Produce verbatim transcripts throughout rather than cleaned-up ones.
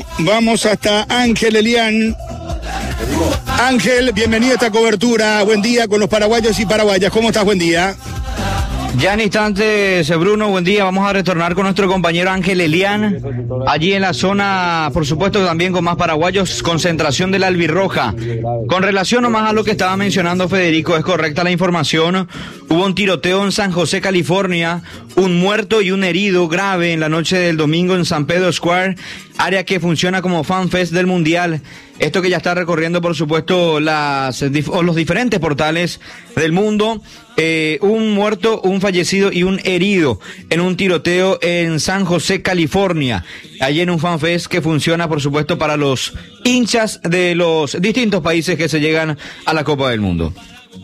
Bueno, vamos hasta Ángel Elián. Ángel, bienvenido a esta cobertura. Buen día con los paraguayos y paraguayas. ¿Cómo estás? Buen día. Ya en instantes, Bruno, buen día. Vamos a retornar con nuestro compañero Ángel Elián. Allí en la zona, por supuesto, también con más paraguayos, concentración de la albirroja. Con relación nomás a lo que estaba mencionando Federico, es correcta la información. Hubo un tiroteo en San José, California. Un muerto y un herido grave en la noche del domingo en San Pedro Square, área que funciona como FanFest del Mundial. Esto que ya está recorriendo, por supuesto, las, o los diferentes portales del mundo. Eh, un muerto, un fallecido y un herido en un tiroteo en San José, California. Allí en un FanFest que funciona, por supuesto, para los hinchas de los distintos países que se llegan a la Copa del Mundo.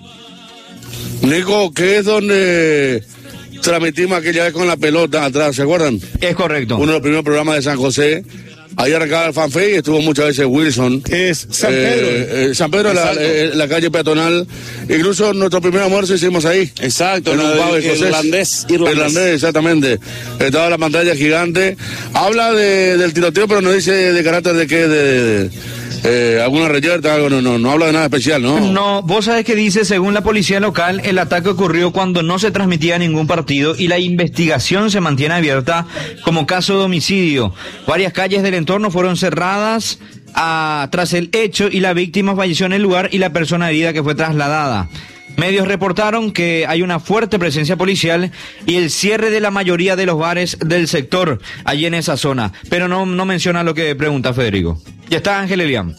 Nico, ¿qué es donde transmitimos aquella vez con la pelota atrás, ¿se acuerdan? Es correcto. Uno de los primeros programas de San José. Ahí arrancaba el FanFest y estuvo muchas veces Wilson. Es San Pedro. Eh, eh, San Pedro, la, eh, la calle peatonal. Incluso nuestro primer almuerzo hicimos ahí. Exacto, en no, un pub el, irlandés, irlandés. Irlandés, exactamente. Estaba la pantalla gigante. Habla de, del tiroteo, pero no dice de carácter de qué, de... de, de Eh, alguna reyerta, algo, no, no, no habla de nada especial, ¿no? No, vos sabés que dice, según la policía local, el ataque ocurrió cuando no se transmitía ningún partido y la investigación se mantiene abierta como caso de homicidio. Varias calles del entorno fueron cerradas a, tras el hecho y la víctima falleció en el lugar y la persona herida que fue trasladada. Medios reportaron que hay una fuerte presencia policial y el cierre de la mayoría de los bares del sector allí en esa zona, pero no, no menciona lo que pregunta Federico. Ya está Ángel Elián.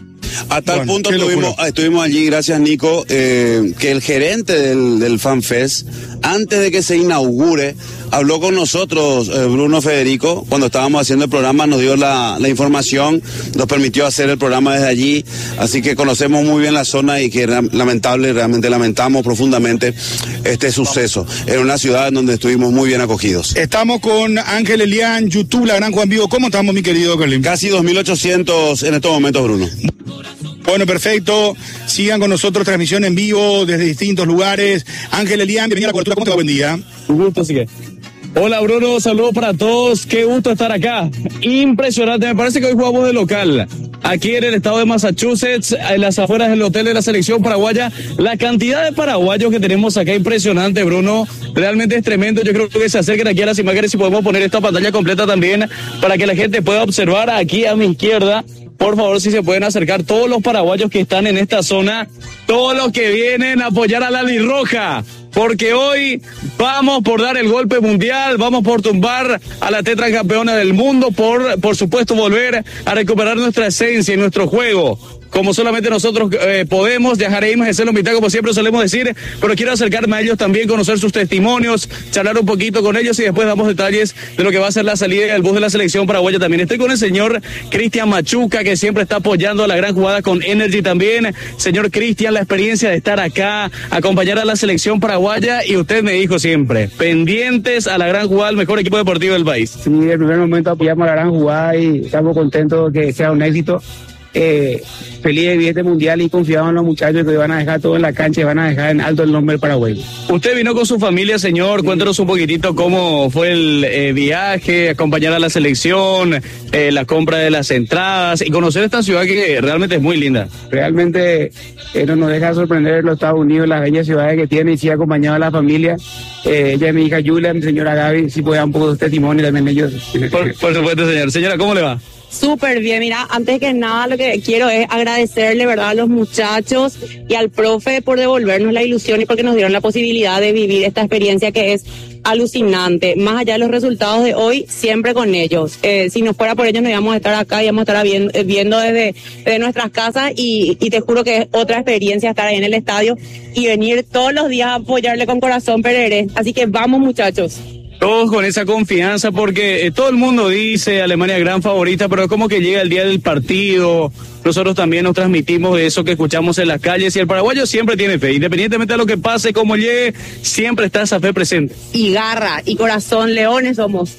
A tal Bueno, punto estuvimos, estuvimos allí, gracias Nico, eh, que el gerente del, del FanFest, antes de que se inaugure, habló con nosotros, eh, Bruno Federico, cuando estábamos haciendo el programa, nos dio la, la información, nos permitió hacer el programa desde allí, así que conocemos muy bien la zona y que era lamentable, realmente lamentamos profundamente este suceso, en una ciudad en donde estuvimos muy bien acogidos. Estamos con Ángel Elián, YouTube, La Gran Juan Vivo. ¿Cómo estamos, mi querido Carlin? Casi dos mil ochocientos en estos momentos, Bruno. Bueno, perfecto. Sigan con nosotros, transmisión en vivo desde distintos lugares. Ángel Elián, bienvenido a la cobertura. ¿Cómo te va? Buen día. Un gusto, así que. Hola, Bruno, saludos para todos. Qué gusto estar acá. Impresionante. Me parece que hoy jugamos de local. Aquí en el estado de Massachusetts, en las afueras del hotel de la selección paraguaya. La cantidad de paraguayos que tenemos acá, impresionante, Bruno. Realmente es tremendo. Yo creo que se acerquen aquí a las imágenes y podemos poner esta pantalla completa también para que la gente pueda observar aquí a mi izquierda. Por favor, si se pueden acercar todos los paraguayos que están en esta zona, todos los que vienen a apoyar a la albirroja, porque hoy vamos por dar el golpe mundial, vamos por tumbar a la tetracampeona del mundo, por, por supuesto volver a recuperar nuestra esencia y nuestro juego. Como solamente nosotros eh, podemos, dejaremos hacerlo mitad, como siempre solemos decir, pero quiero acercarme a ellos también, conocer sus testimonios, charlar un poquito con ellos y después damos detalles de lo que va a ser la salida del bus de la selección paraguaya también. Estoy con el señor Cristian Machuca, que siempre está apoyando a la gran jugada con Energy también. Señor Cristian, la experiencia de estar acá, acompañar a la selección paraguaya, y usted me dijo siempre, pendientes a la gran jugada, el mejor equipo deportivo del país. Sí, en el primer momento apoyamos a la gran jugada y estamos contentos de que sea un éxito. Eh, feliz de vivir este mundial y confiamos en los muchachos que van a dejar todo en la cancha y van a dejar en alto el nombre del Paraguay. Usted vino con su familia, señor, cuéntanos un poquitito cómo fue el eh, viaje, acompañar a la selección, eh, la compra de las entradas y conocer esta ciudad que realmente es muy linda. Realmente eh, no nos deja sorprender los Estados Unidos, las bellas ciudades que tiene, y sí acompañado a la familia. Eh, ella es mi hija Julia, mi señora Gaby, si puede dar un poco de testimonio también ellos. Por, por supuesto, señor. Señora, ¿cómo le va? Súper bien, mira, antes que nada lo que quiero es agradecerle, ¿verdad?, a los muchachos y al profe por devolvernos la ilusión y porque nos dieron la posibilidad de vivir esta experiencia que es alucinante. Más allá de los resultados de hoy, siempre con ellos. Eh, si no fuera por ellos, no íbamos a estar acá, íbamos a estar viendo, viendo desde, desde nuestras casas y, y te juro que es otra experiencia estar ahí en el estadio y venir todos los días a apoyarle con corazón Pereré. Así que vamos, muchachos. Todos con esa confianza, porque eh, todo el mundo dice Alemania gran favorita, pero como que llega el día del partido, nosotros también nos transmitimos de eso que escuchamos en las calles, y el paraguayo siempre tiene fe, independientemente de lo que pase, como llegue, siempre está esa fe presente. Y garra, y corazón, leones somos.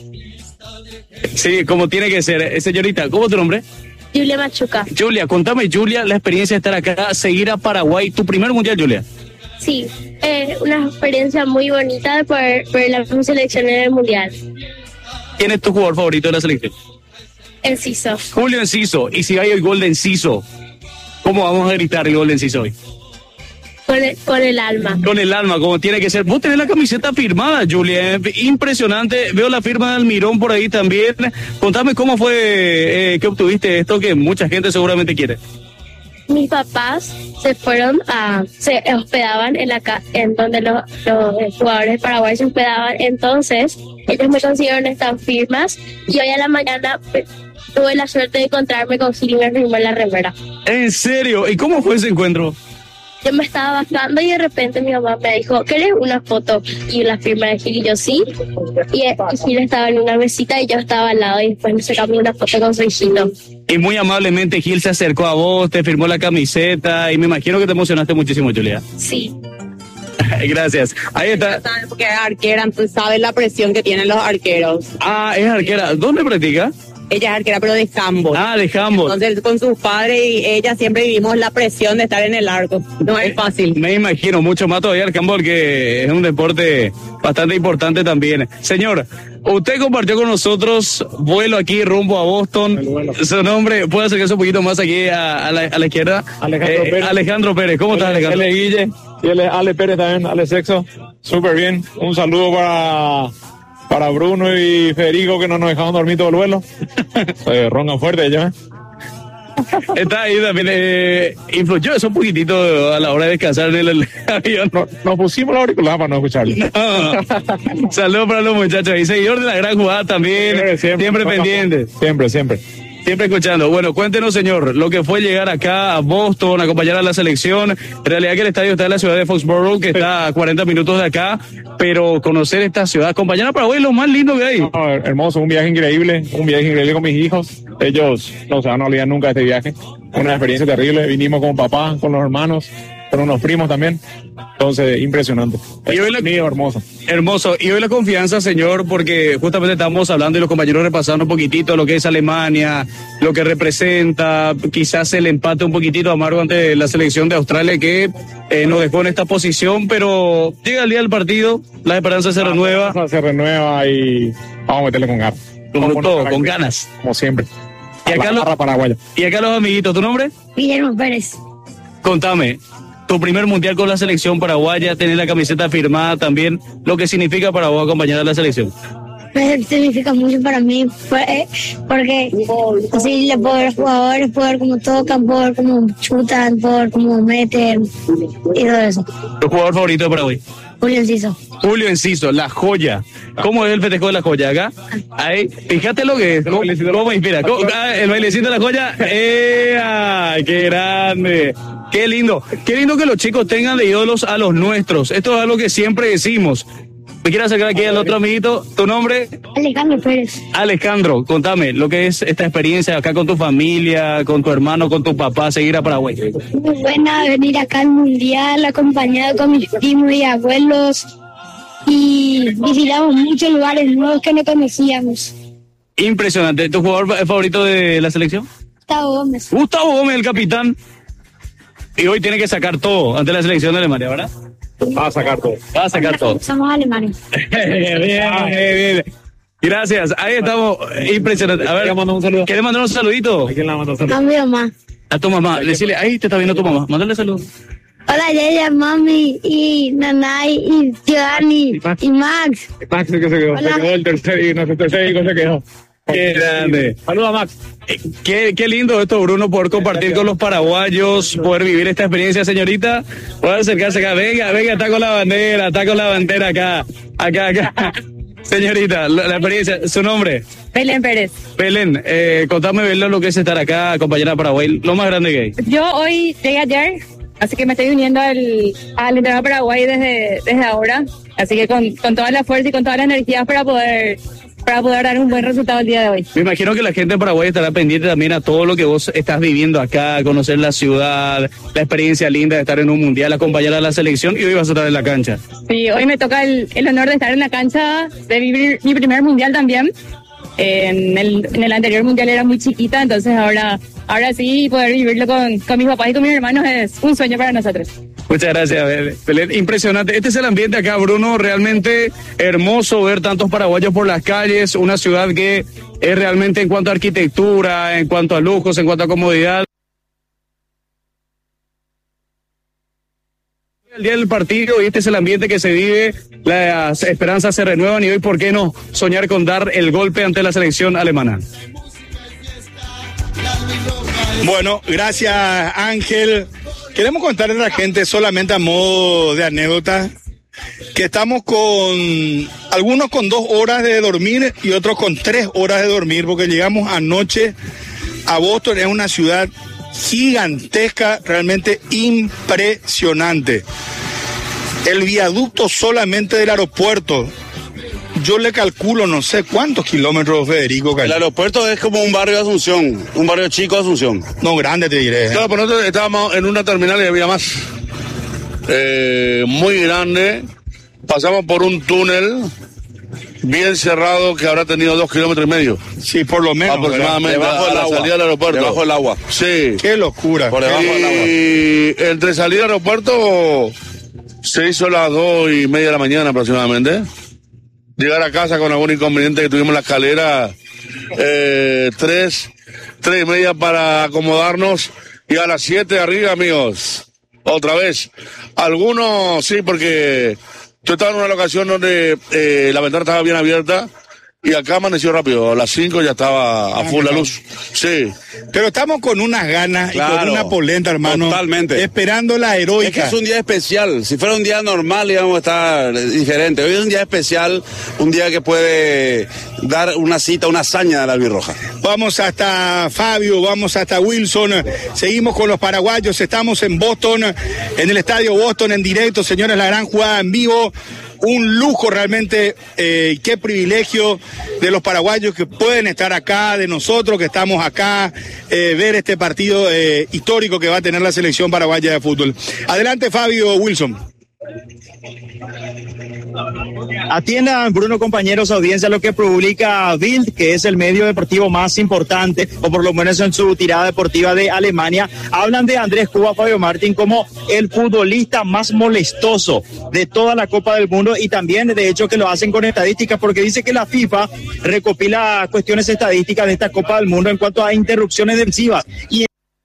Sí, como tiene que ser. Eh, señorita, ¿cómo es tu nombre? Julia Machuca. Julia, contame, Julia, la experiencia de estar acá, seguir a Paraguay, tu primer mundial, Julia. Sí, eh, una experiencia muy bonita de poder ver la selección en el mundial. ¿Quién es tu jugador favorito de la selección? Enciso. Julio Enciso. Y si hay el gol de Enciso, ¿cómo vamos a gritar el gol de Enciso hoy? Con el, con el alma. Con el alma, como tiene que ser. Vos tenés la camiseta firmada, Julia. Impresionante. Veo la firma de Almirón por ahí también. Contame cómo fue eh, que obtuviste esto que mucha gente seguramente quiere. Mis papás se fueron a, se hospedaban en la ca- en donde los, los jugadores de Paraguay se hospedaban, entonces ellos me consiguieron estas firmas y hoy a la mañana pues, tuve la suerte de encontrarme con Gil y me firmó la remera. ¿En serio? ¿Y cómo fue ese encuentro? Yo me estaba bajando y de repente mi mamá me dijo, ¿querés una foto? Y la firma de Gil y yo sí. Y, y Gil estaba en una mesita y yo estaba al lado y después me sacamos una foto con su hijito. Y muy amablemente Gil se acercó a vos, te firmó la camiseta y me imagino que te emocionaste muchísimo, Julia. Sí. Gracias. Ahí está. Porque es arquera, entonces sabe la presión que tienen los arqueros. Ah, es arquera. ¿Dónde practica? Ella es arquera, pero de handball. Ah, de handball. Entonces, con sus padres y ella siempre vivimos la presión de estar en el arco. No es fácil. Me imagino, mucho más todavía el handball, que es un deporte bastante importante también. Señor, usted compartió con nosotros vuelo aquí rumbo a Boston. Su nombre, ¿puede acercarse un poquito más aquí a, a, la, a la izquierda? Alejandro Eh, Pérez. Alejandro Pérez, ¿cómo estás, Alejandro? Él es Guille y él es Ale Pérez también, Ale Sexo. Súper bien. Un saludo para, para Bruno y Federico que no nos dejaron dormir todo el vuelo. Se roncan fuerte ellos, ¿eh? Está ahí también. Eh, influyó eso un poquitito a la hora de descansar en el avión. No, nos pusimos la auricular para no escucharlo. No. Saludos para los muchachos ahí. Seguidor de la gran jugada también. Siempre, Siempre, siempre, pendiente. Siempre, siempre. Siempre escuchando. Bueno, cuéntenos, señor, lo que fue llegar acá a Boston, acompañar a la selección. En realidad que el estadio está en la ciudad de Foxborough, que está a cuarenta minutos de acá, pero conocer esta ciudad, acompañar a Paraguay es lo más lindo que hay. No, hermoso, un viaje increíble, un viaje increíble con mis hijos. Ellos no se van a olvidar nunca de este viaje. Una experiencia terrible. Vinimos con papá, con los hermanos, con unos primos también. Entonces, impresionante. Y hoy la- Mío, hermoso. Hermoso. Y hoy la confianza, señor, porque justamente estamos hablando y los compañeros repasando un poquitito lo que es Alemania, lo que representa, quizás el empate un poquitito amargo ante la selección de Australia que eh, nos dejó en esta posición, pero llega el día del partido, la esperanza se renueva. Se renueva y vamos a meterle con ganas. Con todo, con ganas. Como siempre. Y acá, La lo- barra paraguaya. y acá los amiguitos, ¿tu nombre? Guillermo Pérez. Contame, tu primer mundial con la selección paraguaya, tener la camiseta firmada también, lo que significa para vos acompañar a la selección. Pues significa mucho para mí, fue- porque así le puedo ver a los jugadores, puedo ver cómo tocan, puedo ver cómo chutan, puedo ver cómo meten y todo eso. ¿Tu jugador favorito de Paraguay? Julio Enciso. Julio Enciso, la joya. ¿Cómo es el festejo de la joya acá? Ahí, fíjate lo que es. ¿Cómo, cómo inspira? ¿Cómo- ah, el bailecito de la joya. ¡Ea! ¡Qué grande! ¡Qué lindo! Qué lindo que los chicos tengan de ídolos a los nuestros. Esto es algo que siempre decimos. Me quiero acercar aquí al otro amiguito. ¿Tu nombre? Alejandro Pérez. Alejandro, contame lo que es esta experiencia acá con tu familia, con tu hermano, con tu papá, seguir a Paraguay. Muy buena venir acá al mundial acompañado con mis primos y abuelos y visitamos muchos lugares nuevos que no conocíamos. Impresionante. ¿Tu jugador favorito de la selección? Gustavo Gómez. Gustavo Gómez, el capitán. Y hoy tiene que sacar todo ante la selección de Alemania, ¿verdad? Va a sacar todo. Va a sacar todo. Somos alemanes. bien, bien, bien. Gracias. Ahí estamos. Impresionante. A ver, ¿Quieres mandar un saludo? ¿quieres mandar un saludito? ¿A quién la manda a hacer? A mi mamá. A tu mamá. Decirle, ahí te está viendo tu mamá. Mándale saludos. Hola, Yaya, mami y Nanay y Giovanni y Max. Max que se quedó. Hola. Se quedó el tercer y nuestro tercer hijo se quedó. Qué grande. Saludos a Max. Eh, Qué, qué lindo esto, Bruno, poder compartir con los paraguayos, poder vivir esta experiencia, señorita. Puede acercarse acá. Venga, venga, está con la bandera, está con la bandera acá. Acá, acá. Señorita, la, la experiencia, su nombre. Belén Pérez. Belén, eh, contame, Belén, lo que es estar acá, acompañar a Paraguay, lo más grande que hay. Yo hoy llegué ayer, así que me estoy uniendo al, al entrenador Paraguay desde, desde ahora. Así que con, con toda la fuerza y con todas las energías para poder, para poder dar un buen resultado el día de hoy. Me imagino que la gente de Paraguay estará pendiente también a todo lo que vos estás viviendo acá, conocer la ciudad, la experiencia linda de estar en un mundial, acompañar a la selección y hoy vas a estar en la cancha. Sí, hoy me toca el, el honor de estar en la cancha, de vivir mi primer mundial también. En el, en el anterior mundial era muy chiquita, entonces ahora, ahora sí poder vivirlo con, con mis papás y con mis hermanos es un sueño para nosotros. Muchas gracias, Belén. Impresionante. Este es el ambiente acá, Bruno. Realmente hermoso ver tantos paraguayos por las calles. Una ciudad que es realmente en cuanto a arquitectura, en cuanto a lujos, en cuanto a comodidad. El día del partido y este es el ambiente que se vive. Las esperanzas se renuevan y hoy, ¿por qué no soñar con dar el golpe ante la selección alemana? Bueno, gracias, Ángel. Queremos contarle a la gente, solamente a modo de anécdota, que estamos con algunos con dos horas de dormir y otros con tres horas de dormir, porque llegamos anoche a Boston. Es una ciudad gigantesca, realmente impresionante. El viaducto solamente del aeropuerto, yo le calculo no sé cuántos kilómetros, Federico. El aeropuerto es como un barrio de Asunción, un barrio chico de Asunción. No, grande te diré. ¿eh? Claro, pero nosotros estábamos en una terminal y había más. Eh, muy grande. Pasamos por un túnel bien cerrado que habrá tenido dos kilómetros y medio. Sí, por lo menos. Aproximadamente. Debajo del a la agua. salida del aeropuerto. Debajo del agua. Sí. Qué locura. Por debajo y del agua. entre salir al aeropuerto se hizo las dos y media de la mañana aproximadamente. Llegar a casa con algún inconveniente que tuvimos en la escalera, eh, tres, tres y media para acomodarnos y a las siete arriba, amigos. Otra vez. Algunos sí, porque yo estaba en una locación donde eh, la ventana estaba bien abierta y acá amaneció rápido. A las cinco ya estaba a full la luz. Sí. Pero estamos con unas ganas Claro, y con una polenta, hermano. totalmente. Esperando la heroica. Es que es un día especial. Si fuera un día normal íbamos a estar diferente. Hoy es un día especial, un día que puede dar una cita, una hazaña de la albirroja. Vamos hasta Fabio, vamos hasta Wilson. Seguimos con los paraguayos. Estamos en Boston, en el estadio Boston en directo. Señores, la gran jugada en vivo. Un lujo realmente, eh, qué privilegio de los paraguayos que pueden estar acá, de nosotros que estamos acá, eh, ver este partido eh, histórico que va a tener la selección paraguaya de fútbol. Adelante, Fabio Wilson. Atiendan, Bruno, compañeros, audiencia, lo que publica Bild, que es el medio deportivo más importante, o por lo menos en su tirada deportiva de Alemania. Hablan de Andrés Cuba Fabio Martín como el futbolista más molestoso de toda la Copa del Mundo, y también, de hecho, que lo hacen con estadísticas, porque dice que la FIFA recopila cuestiones estadísticas de esta Copa del Mundo en cuanto a interrupciones defensivas. Y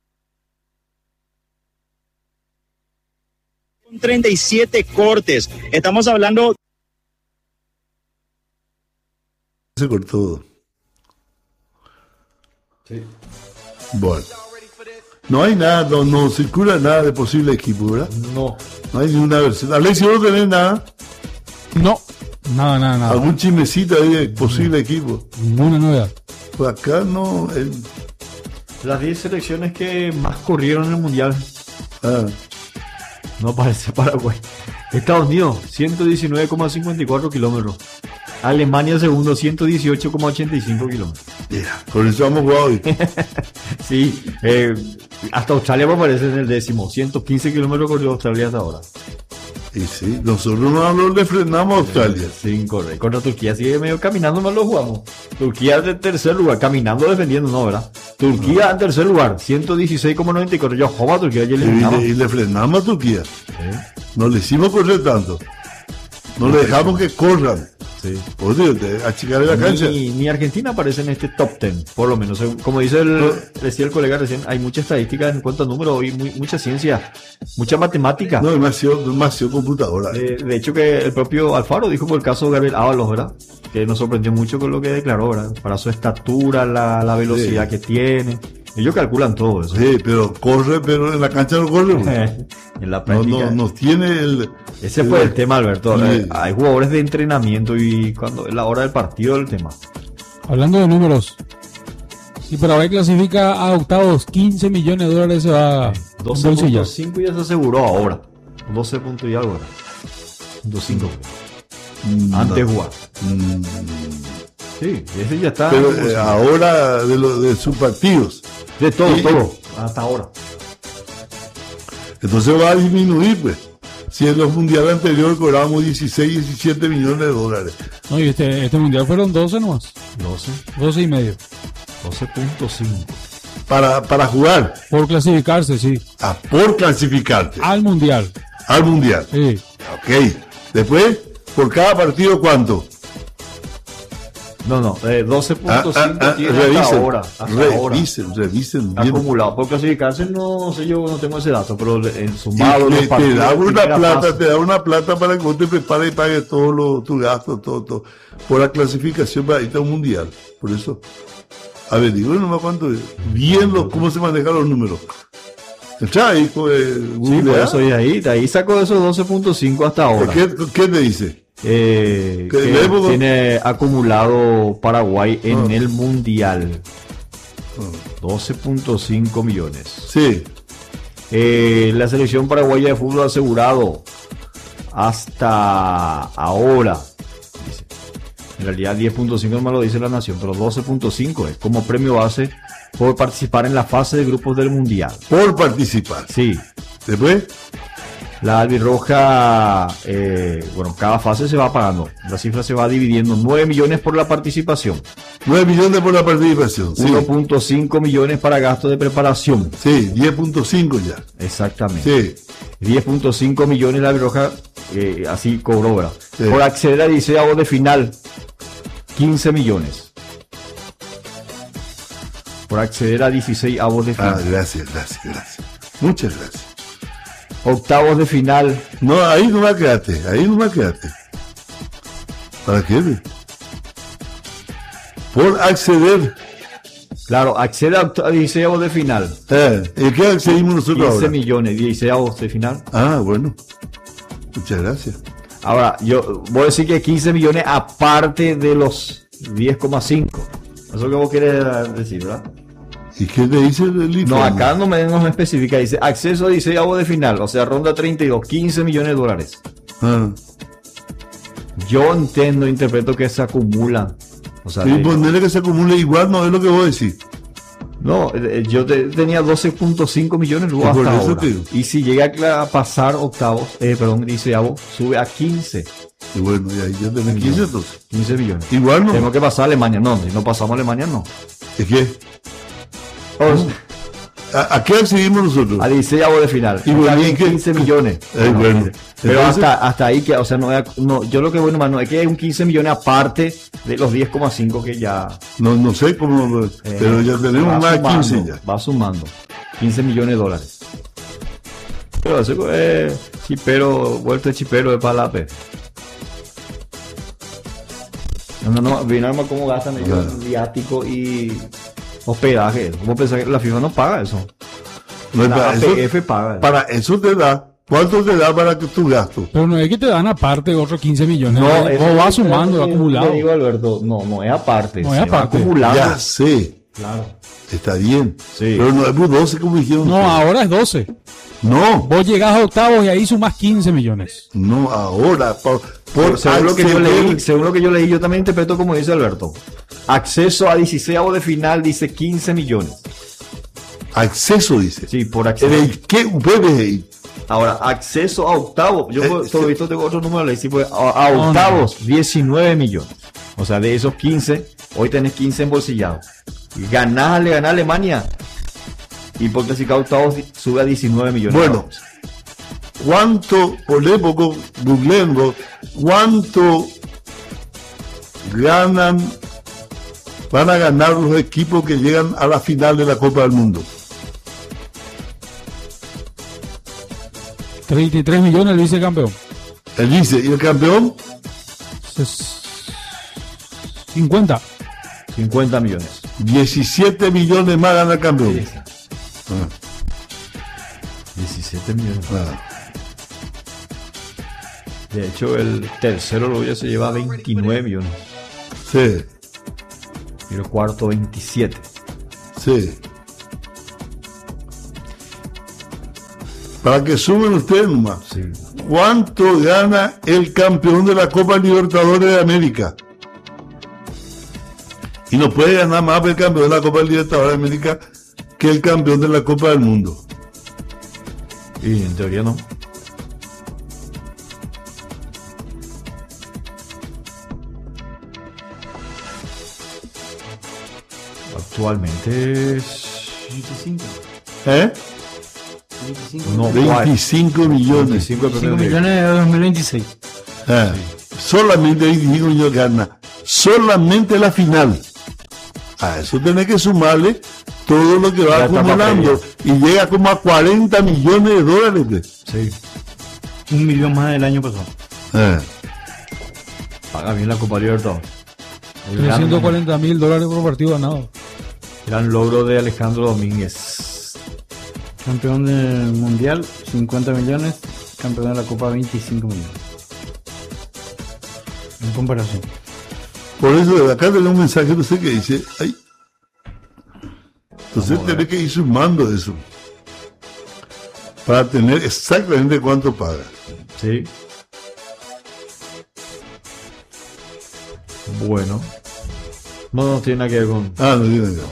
treinta y siete cortes. Estamos hablando. Se cortó. Sí. Bueno. No hay nada, no, no circula nada de posible equipo, ¿verdad? No. No hay ninguna versión. Alexio, ¿no tenés nada? No. Nada, nada, nada. ¿Algún chismecito ahí de posible equipo? Ninguna novedad. Pues acá no. El... Las diez selecciones que más corrieron en el Mundial. Ah. No aparece Paraguay. Estados Unidos, ciento diecinueve coma cincuenta y cuatro kilómetros. Alemania segundo, ciento dieciocho coma ochenta y cinco kilómetros. Yeah, por eso vamos jugado hoy. Sí, eh, hasta Australia me aparece en el décimo. ciento quince kilómetros corrió Australia hasta ahora. Y sí, nosotros no le frenamos a Australia. Sí, correcto. Contra Turquía sigue medio caminando, no lo jugamos. Turquía de tercer lugar, caminando, defendiendo, no, ¿verdad? Turquía en tercer lugar, ciento dieciséis coma noventa y cuatro. Yo jomo a Turquía, ya le y, le, y le frenamos a Turquía. ¿Eh? No le hicimos correr tanto. No le dejamos que corran. Sí. Por Dios, achicarle la cancha. Ni, ni Argentina aparece en este top ten, por lo menos. Como dice el, decía el colega recién, hay mucha estadística en cuanto a números y muy, mucha ciencia, mucha matemática. No, demasiado, demasiado computadora. De, de hecho, que el propio Alfaro dijo por el caso de Gabriel Ábalos, ¿verdad? Que nos sorprendió mucho con lo que declaró, ¿verdad? Para su estatura, la, la velocidad sí. que tiene. Ellos calculan todo eso. Sí, pero corre, pero en la cancha no corre. En la práctica. No, no, no tiene el... Ese el, fue el tema, Alberto. Sí. Hay jugadores de entrenamiento y cuando es la hora del partido el tema. Hablando de números, si Paraguay clasifica a octavos, quince millones de dólares se va a doce punto cinco ya se aseguró ahora. doce puntos y algo. doce punto cinco. Mm, Antes de jugar. Mm. Sí, ese ya está. Pero eh, ahora de, lo, de sus partidos. De todo, y, todo. Hasta ahora. Entonces va a disminuir, pues. Si en los mundiales anteriores cobrábamos dieciséis, diecisiete millones de dólares. No, y este, este mundial fueron doce nomás. doce. doce y medio. doce punto cinco. Para, para jugar. Por clasificarse, sí. Ah, por clasificarte. Al mundial. Al Mundial. Sí. Ok. Después, por cada partido, ¿cuánto? No, no, eh, doce punto cinco Ah, ah, ah, tiene revisen, hasta ahora. Hasta revisen, ahora. revisen bien. Acumulado. Por clasificarse, no sé, yo no tengo ese dato, pero en sumado Y los te, te partidos da de una primera plata, fase. te da una plata para que vos te prepares y pagues todos los tus gastos, todo, todo, por la clasificación para irte a un mundial. Por eso, a ver, digo nomás cuánto es. Bien los, cómo se manejan los números. Entra ahí, con el Sí, por eso y ahí, de ahí saco esos doce punto cinco hasta ahora. ¿Qué, qué te dice? Eh, ¿Qué que leemos? tiene acumulado Paraguay en Ah. el mundial doce punto cinco millones. Sí. Eh, la selección paraguaya de fútbol asegurado hasta ahora, dice. En realidad diez punto cinco no me lo dice la Nación, pero doce punto cinco es como premio base por participar en la fase de grupos del mundial. Por participar. Sí. Después, la albirroja, eh, bueno, cada fase se va pagando. La cifra se va dividiendo. nueve millones por la participación. nueve millones por la participación. Sí. uno punto cinco millones para gastos de preparación. Sí, diez punto cinco ya. Exactamente. Sí. diez punto cinco millones la albirroja, eh, así cobró, ¿verdad? Sí. Por acceder a dieciseavos de final, quince millones. Por acceder a dieciseisavos de final. Ah, gracias, gracias, gracias. Muchas gracias. Octavos de final. No, ahí no me quedaste, ahí no me quedaste. ¿Para qué? Por acceder. Claro, accede a, a dieciseisavos de final. Eh, ¿y qué accedimos nosotros quince ahora? millones, dieciseisavos de final. Ah, bueno. Muchas gracias. Ahora, yo voy a decir que quince millones aparte de los diez coma cinco. Eso es lo que vos querés decir, ¿verdad? ¿Y qué te dice el informe? No, acá no me, no me especifica. Dice acceso a dieciseisavos de final, o sea, ronda treinta y dos, quince millones de dólares. Ah. Yo entiendo, interpreto que se acumulan. O sea, Y de- ponerle que se acumule igual, no es lo que vos decís. no, eh, yo te- tenía doce punto cinco millones luego Y por hasta eso ahora. te digo. Y si llega a cla- a pasar octavos, eh, perdón, dieciseisavos, sube a quince. Y bueno, y ahí ya tenés quince entonces. quince millones. Igual no. Tengo que pasar a Alemania. No, si no pasamos a Alemania, no. ¿Es qué? O- ¿A, a qué accedimos nosotros? A dieciseisavos de final. Y bueno, Está ¿y en qué? quince millones. Eh, bueno. Pero Entonces- hasta, hasta ahí que, o sea, no, es- no, yo lo que voy nomás, no es que hay un quince millones aparte de los diez coma cinco que ya. No, no sé cómo, eh, pero ya tenemos va más de sumando, quince ya. Va sumando. quince millones de dólares. Pero eso es chipero, vuelto de chipero de palape. No, no, no, mira nomás cómo gastan ellos Claro. viático y hospedaje. ¿Cómo pensás que la FIFA no paga eso? No es La para, A eso, P F paga. para eso te da. ¿Cuánto te da para que tu gasto? Pero no es que te dan aparte otros quince millones. No, vos eso vas es- sumando, eso acumulado. Le digo, Alberto, no, no es aparte. No es se va aparte. acumulando. Ya sé, Claro. está bien. Sí. Pero no es por doce como dijeron. No, ustedes. ahora es doce. No, Vos llegás a octavos y ahí sumás quince millones. no, ahora. Por, Por por según, lo que yo acceder- leí, según lo que yo leí, yo también interpreto como dice Alberto. Acceso a dieciseisavos de final dice quince millones. Acceso, dice. Sí, por ¿En acceso. el qué U P B I? Ahora, acceso a octavos. Yo Eh, por todo sí. visto tengo otro número, leí, sí, pues, a, a No, octavos, diecinueve millones. O sea, de esos quince, hoy tenés quince embolsillados. Y ganás, le ganás a Alemania. Y por clasificar a octavos di- sube a diecinueve millones. Bueno, ¿cuánto, por poco, googleando, cuánto ganan, van a ganar los equipos que llegan a la final de la Copa del Mundo? treinta y tres millones el vicecampeón. Él dice, ¿y el campeón? Es cincuenta. cincuenta millones. diecisiete millones más gana el campeón. Sí. Ah, diecisiete millones. ah. De hecho, el tercero lo ya se lleva veintinueve millones. Sí, Y el cuarto veintisiete. sí. Para que sumen ustedes nomás. Sí. ¿Cuánto gana el campeón de la Copa Libertadores de América? Y no puede ganar más el campeón de la Copa Libertadores de América que el campeón de la Copa del Mundo. Y en teoría no. Actualmente es veinticinco. ¿Eh? No, veinticinco millones. veinticinco cinco millones de dos mil veintiséis. Ah, solamente veinticinco millones gana. Solamente la final. A eso tenés que sumarle todo lo que va Ya acumulando. Y llega como a cuarenta millones de dólares. Sí. Un millón más del año pasado. Ah. Paga bien la Copa Libertadores. El gran- trescientos cuarenta mil dólares por partido ganado. Gran logro de Alejandro Domínguez. Campeón del mundial, cincuenta millones. Campeón de la Copa, veinticinco millones. En comparación. Por eso acá tenemos un mensaje, no sé qué dice. Ay. Entonces tenés que ir sumando eso. Para tener exactamente cuánto paga. Sí. Bueno. No, no tiene nada que ver con. Ah, no tiene nada.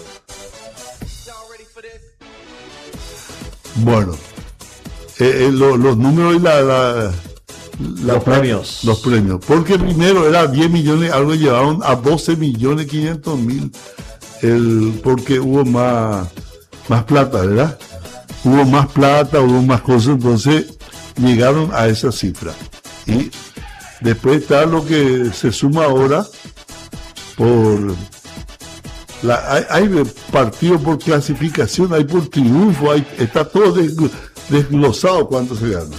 Bueno. Eh, eh, lo- los números y la, la, la- Los premios. Los premios. Porque primero era diez millones, algo llevaron a doce millones quinientos mil. El, porque hubo más, más plata, ¿verdad? Hubo más plata, hubo más cosas, entonces llegaron a esa cifra. Y después está lo que se suma ahora por la, hay, hay partidos por clasificación, hay por triunfo, hay, está todo desgl- desglosado cuánto se gana.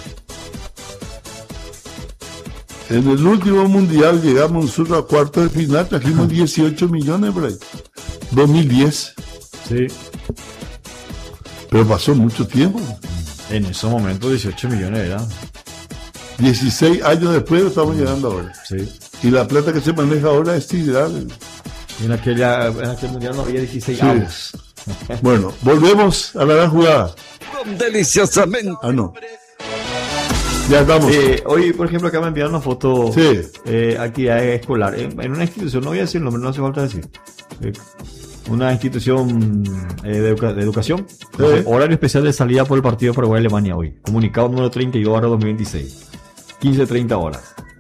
En el último mundial llegamos nosotros a cuartos de final, trajimos dieciocho millones por ahí. dos mil diez. Sí. Pero pasó mucho tiempo. En esos momentos dieciocho millones era. dieciséis años después estamos llegando ahora. Sí. Y la plata que se maneja ahora es sideral. En aquella, en aquel mundial no había dieciséis Sí. avos. Bueno, volvemos a la gran jugada. Deliciosamente. Ah, no. Ya estamos. Eh, hoy, por ejemplo, acá me enviaron una foto. Sí. Eh, actividad escolar. En, en una institución, no voy a decir el nombre, no hace falta decir. Eh, una institución eh, de, educa- de educación. Sí. Eh, horario especial de salida por el partido Paraguay-Alemania hoy. Comunicado número treinta y dos barra dos mil veintiséis. quince treinta horas.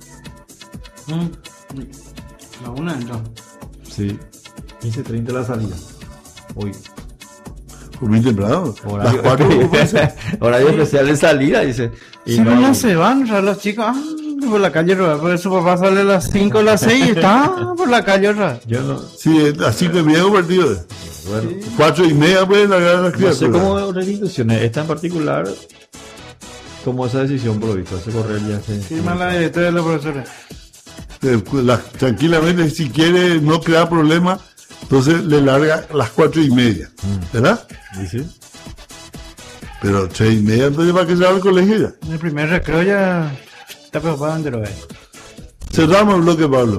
La una entonces. Sí. quince treinta la salida. Hoy. Fue muy temprano. Horario, Las cuatro, ¿cómo puede ser? horario especial de salida, dice. Y Si no, no- no se van, ya los chicos, ah, por la calle Roda, por su papá sale a las cinco o las seis y está por la calle Roda. Yo no. Sí, así que medio partido. Bueno. Cuatro y media pueden largar las No sé criaturas. cómo otras instituciones, esta en particular tomó esa decisión por lo visto, hace correr ya hace... Firma la directora de los profesores. Eh, la- tranquilamente, si quiere no crear problemas, entonces le larga las cuatro y media. ¿Verdad? ¿Y sí? Pero tres y media, entonces para que se va al colegio ya. En el primer recreo ya está preocupado en Deroe. Cerramos el bloque, Pablo.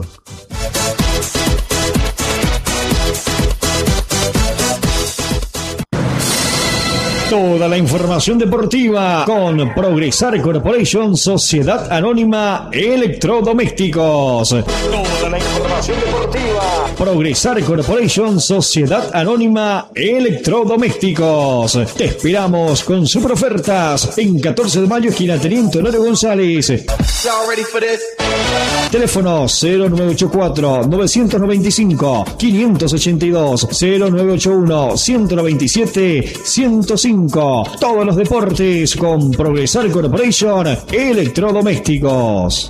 Toda la información deportiva con Progresar Corporation, Sociedad Anónima Electrodomésticos. Toda la información deportiva. Progresar Corporation, Sociedad Anónima Electrodomésticos. Te esperamos con super ofertas en catorce de mayo, esquina Teniente Honorio González. Y'all ready for this? Teléfono cero nueve ocho cuatro, nueve nueve cinco, cinco ocho dos, cero nueve ocho uno, uno nueve siete, ciento cinco. Todos los deportes con Progresar Corporation Electrodomésticos.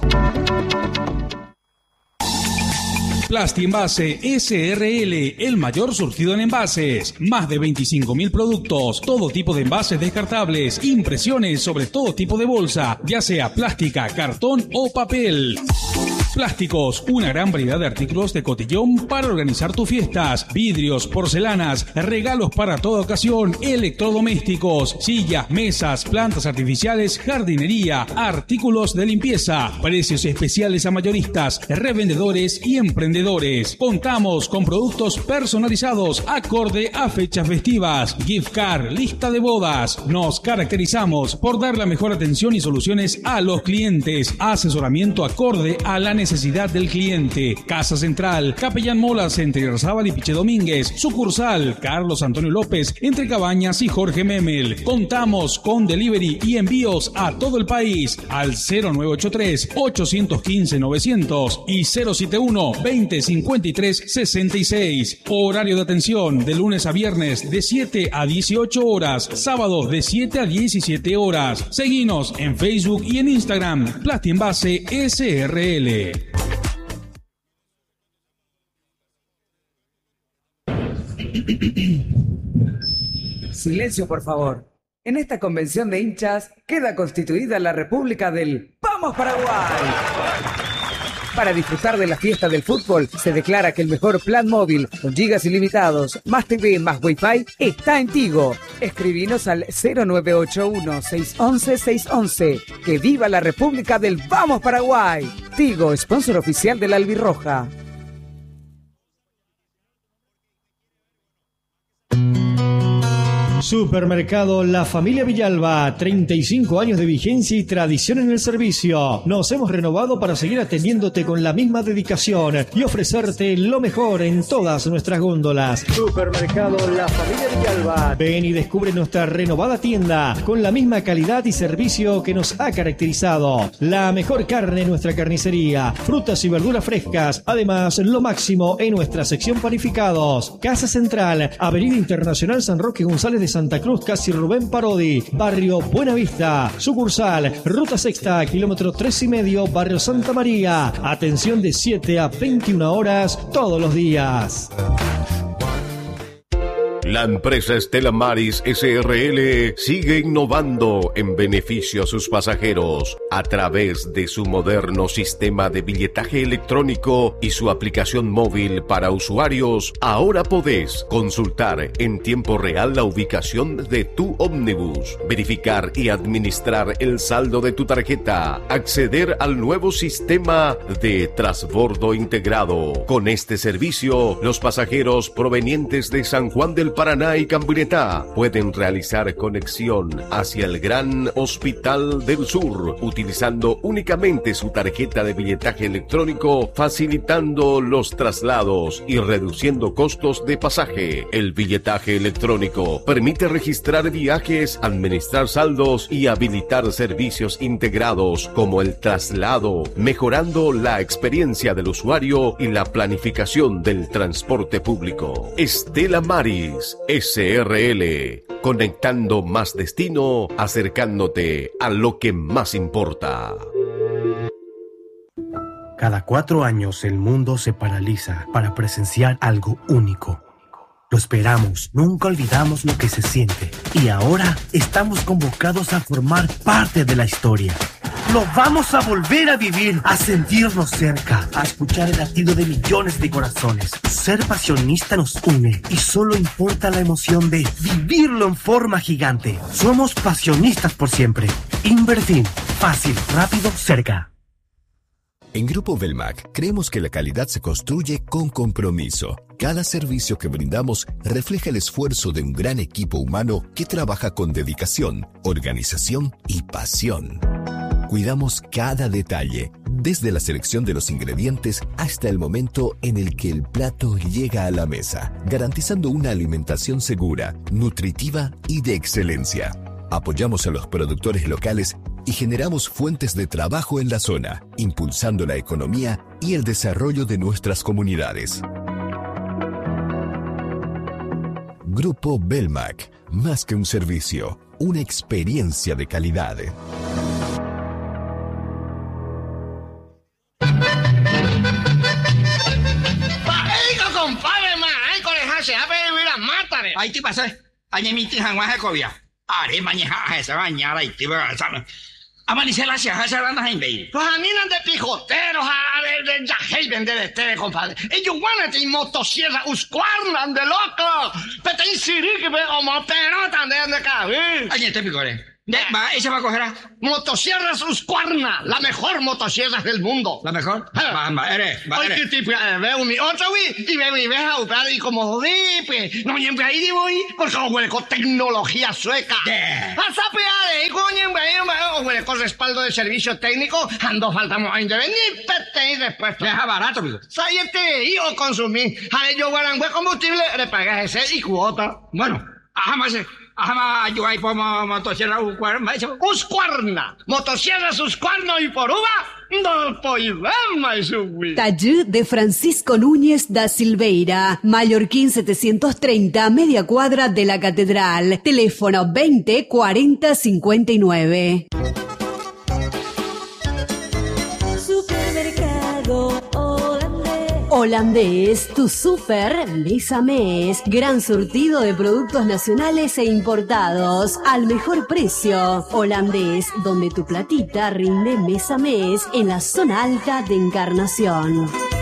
Plasti Envase S R L, el mayor surtido en envases. Más de veinticinco mil productos, todo tipo de envases descartables, impresiones sobre todo tipo de bolsa, ya sea plástica, cartón o papel. Plásticos, una gran variedad de artículos de cotillón para organizar tus fiestas, vidrios, porcelanas, regalos para toda ocasión, electrodomésticos, sillas, mesas, plantas artificiales, jardinería, artículos de limpieza, precios especiales a mayoristas, revendedores y emprendedores. Contamos con productos personalizados acorde a fechas festivas, gift card, lista de bodas. Nos caracterizamos por dar la mejor atención y soluciones a los clientes, asesoramiento acorde a la necesidad necesidad del cliente. Casa Central, Capellán Molas entre Irzábal y Piche Domínguez. Sucursal, Carlos Antonio López entre Cabañas y Jorge Memel. Contamos con delivery y envíos a todo el país al cero nueve ocho tres, ocho uno cinco, novecientos y cero siete uno, veinte cincuenta y tres sesenta y seis. Horario de atención de lunes a viernes de siete a dieciocho horas, sábados de siete a diecisiete horas. Seguinos en Facebook y en Instagram, Plastienvase S R L. Silencio, por favor. En esta convención de hinchas queda constituida la República del ¡Vamos Paraguay! Para disfrutar de la fiesta del fútbol, se declara que el mejor plan móvil con gigas ilimitados, más T V más Wi-Fi, está en Tigo. Escribinos al cero nueve ocho uno, seis uno uno, seis uno uno. ¡Que viva la República del ¡Vamos Paraguay! Tigo, sponsor oficial de la Albirroja. Supermercado La Familia Villalba, treinta y cinco años de vigencia y tradición en el servicio. Nos hemos renovado para seguir atendiéndote con la misma dedicación y ofrecerte lo mejor en todas nuestras góndolas. Supermercado La Familia Villalba. Ven y descubre nuestra renovada tienda con la misma calidad y servicio que nos ha caracterizado. La mejor carne en nuestra carnicería, frutas y verduras frescas, además lo máximo en nuestra sección panificados. Casa Central, Avenida Internacional San Roque González de Santa Cruz, casi Rubén Parodi, Barrio Buenavista. Sucursal, Ruta Sexta, kilómetro tres y medio, Barrio Santa María. Atención de siete a veintiuna horas todos los días. La empresa Stella Maris S R L sigue innovando en beneficio a sus pasajeros a través de su moderno sistema de billetaje electrónico y su aplicación móvil para usuarios. Ahora podés consultar en tiempo real la ubicación de tu ómnibus, verificar y administrar el saldo de tu tarjeta, acceder al nuevo sistema de transbordo integrado. Con este servicio, los pasajeros provenientes de San Juan del Paraná y Camburetá pueden realizar conexión hacia el Gran Hospital del Sur utilizando únicamente su tarjeta de billetaje electrónico, facilitando los traslados y reduciendo costos de pasaje. El billetaje electrónico permite registrar viajes, administrar saldos y habilitar servicios integrados como el traslado, mejorando la experiencia del usuario y la planificación del transporte público. Stella Maris S R L, conectando más destino, acercándote a lo que más importa. Cada cuatro años el mundo se paraliza para presenciar algo único. Lo esperamos, nunca olvidamos lo que se siente y ahora estamos convocados a formar parte de la historia. Lo vamos a volver a vivir, a sentirnos cerca, a escuchar el latido de millones de corazones. Ser pasionista nos une y solo importa la emoción de vivirlo en forma gigante. Somos pasionistas por siempre. Invertir, fácil, rápido, cerca. En Grupo Belmac creemos que la calidad se construye con compromiso. Cada servicio que brindamos refleja el esfuerzo de un gran equipo humano que trabaja con dedicación, organización y pasión. Cuidamos cada detalle, desde la selección de los ingredientes hasta el momento en el que el plato llega a la mesa, garantizando una alimentación segura, nutritiva y de excelencia. Apoyamos a los productores locales y generamos fuentes de trabajo en la zona, impulsando la economía y el desarrollo de nuestras comunidades. Grupo Belmac, más que un servicio, una experiencia de calidad. Compadre, ma, ay, coleja, se ha pedido ir a matar. Ay, te pasa, ay, mi tía, guaje, cobia. Are, mañana, esa bañada, y te va a saber. Amanecer la ciudad, se van a invadir. Pues a mí no de pijoteros, a ver, de yajel, vender este, compadre. Ellos van a tener motosierra, uscuarnan de loco. Pero te insirí que veo como pelota de donde cabe. Ay, este picore. De, va, ella va a coger a... Motosierras Husqvarna, la mejor motosierra del mundo. ¿La mejor? Va, va, eres, va, eres. Oye, tipo, veo mi otra, güey, y me ves a usar y como, pues, no me ahí de voy, porque huele con tecnología sueca. A sapear, y con huele con respaldo de servicio técnico, ando faltamos a intervenir, pete y después. Deja barato, amigo. Sáyete y o consumir. A ello, guarangüe combustible, le pagas ese y cuota. Bueno, ajá, más. Ajá, yo ahí pongo motosierra Husqvarna. Husqvarna, motosierras Husqvarna y por uva, no podemos subir. Taller de Francisco Núñez da Silveira, Mallorquín setecientos treinta, media cuadra de la Catedral. Teléfono veinte cuarenta cincuenta y nueve. Supermercado Holandés, tu super mes a mes. Gran surtido de productos nacionales e importados al mejor precio. Holandés, donde tu platita rinde mes a mes en la zona alta de Encarnación.